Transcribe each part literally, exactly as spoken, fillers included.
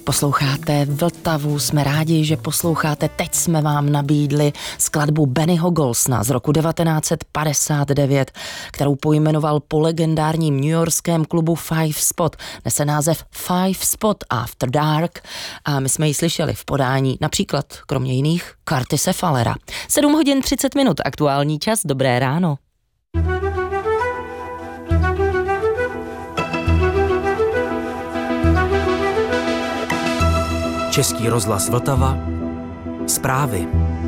Posloucháte Vltavu, jsme rádi, že posloucháte. Teď jsme vám nabídli skladbu Bennyho Golsona z roku devatenáct padesát devět, kterou pojmenoval po legendárním newyorském klubu Five Spot. Nese název Five Spot After Dark a my jsme ji slyšeli v podání například, kromě jiných, Curtise Fallera. sedm hodin třicet minut, aktuální čas, dobré ráno. Český rozhlas Vltava. Zprávy.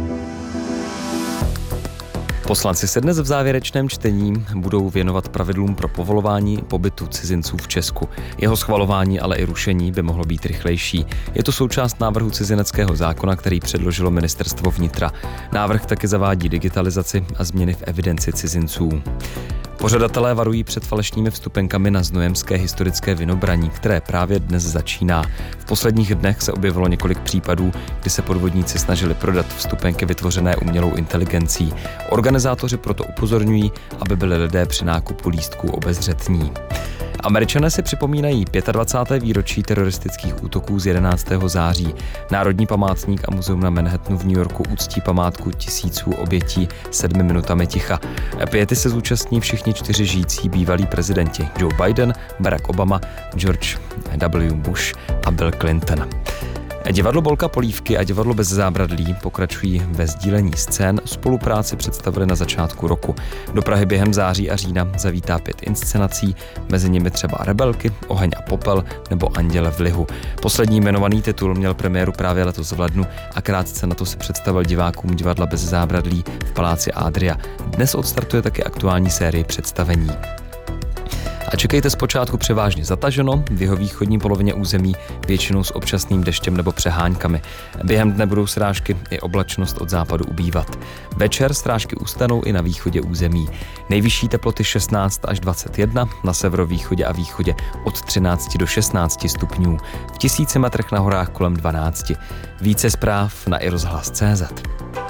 Poslanci se dnes v závěrečném čtení budou věnovat pravidlům pro povolování pobytu cizinců v Česku. Jeho schvalování, ale i rušení by mohlo být rychlejší. Je to součást návrhu cizineckého zákona, který předložilo Ministerstvo vnitra. Návrh taky zavádí digitalizaci a změny v evidenci cizinců. Pořadatelé varují před falešnými vstupenkami na znojemské historické Vinobraní, které právě dnes začíná. V posledních dnech se objevilo několik případů, kdy se podvodníci snažili prodat vstupenky vytvořené umělou inteligencí. Organizátoři proto upozorňují, aby byli lidé při nákupu lístků obezřetní. Američané si připomínají dvacáté páté výročí teroristických útoků z jedenáctého září. Národní památník a muzeum na Manhattanu v New Yorku uctí památku tisíců obětí sedmi minutami ticha. Piety se zúčastní všichni čtyři žijící bývalí prezidenti: Joe Biden, Barack Obama, George W. Bush a Bill Clinton. Divadlo Bolka Polívky a divadlo Bez zábradlí pokračují ve sdílení scén. Spolupráci představili na začátku roku. Do Prahy během září a října zavítá pět inscenací, mezi nimi třeba Rebelky, Oheň a popel nebo Anděle v lihu. Poslední jmenovaný titul měl premiéru právě letos v lednu a krátce na to se představil divákům divadla Bez zábradlí v paláci Adria. Dnes odstartuje taky aktuální série představení. A čekejte zpočátku převážně zataženo, v jihovýchodní polovině území většinou s občasným deštěm nebo přehánkami. Během dne budou srážky i oblačnost od západu ubývat. Večer srážky ustanou i na východě území. Nejvyšší teploty šestnáct až dvacet jedna, na severovýchodě a východě od třináct do šestnáct stupňů. V tisíci metrech na horách kolem dvanáct. Více zpráv na i rozhlas tečka cé zet.